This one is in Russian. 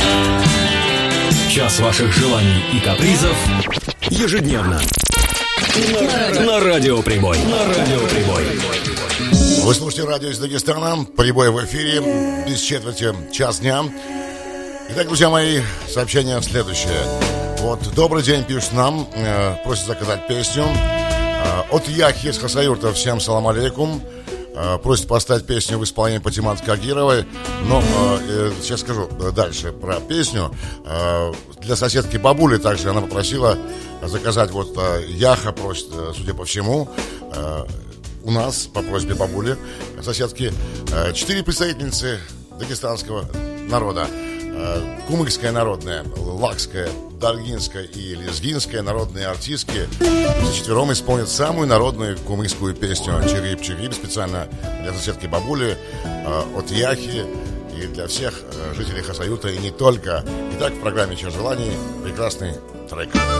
Час ваших желаний и капризов ежедневно на Радио Прибой. На Радио Прибой. Вы слушаете радио из Дагестана. Прибой в эфире. Без четверти час дня. Итак, друзья мои, сообщение следующее. Вот, добрый день, пишут нам. Просят заказать песню. От Яхи из Хасаюрта. Всем салам алейкум. Просит поставить песню в исполнении Патимат Кагировой. Но сейчас скажу дальше про песню. Для соседки бабули также она попросила заказать. Вот Яха просит, судя по всему, у нас по просьбе бабули, соседки, 4 представительницы дагестанского народа. Кумыкская народная, лакская, даргинская и лезгинская народные артистки за четвером исполнят самую народную кумыкскую песню «Чирип-чирип» специально для соседки бабули от Яхи и для всех жителей Хасаюта и не только. Итак, в программе «Час желаний» прекрасный трек.